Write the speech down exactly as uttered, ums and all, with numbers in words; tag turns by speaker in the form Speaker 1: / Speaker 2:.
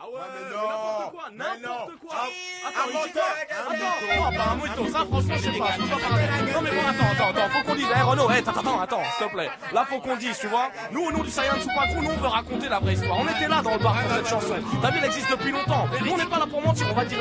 Speaker 1: Ah ouais,
Speaker 2: mais
Speaker 1: mais
Speaker 2: non.
Speaker 1: n'importe quoi,
Speaker 2: Mais
Speaker 1: n'importe
Speaker 2: non.
Speaker 1: quoi.
Speaker 2: Un-
Speaker 1: Attends,
Speaker 2: un
Speaker 1: il dit
Speaker 2: menteur,
Speaker 1: quoi
Speaker 2: un
Speaker 1: Attends,
Speaker 2: mytho.
Speaker 1: non, pas un mytho, ça franchement je sais pas, je peux pas parler. Non mais bon, attends, attends, attends, faut qu'on dise, eh Renaud, eh, attends, attends, attends, s'il te plaît. Là faut qu'on dise, tu vois. Nous, au nom du Saiyan Super Crew, nous on veut raconter la vraie histoire. On était là dans le bar pour cette chanson. Ta ville existe depuis longtemps. Nous on n'est pas là pour mentir, on va dire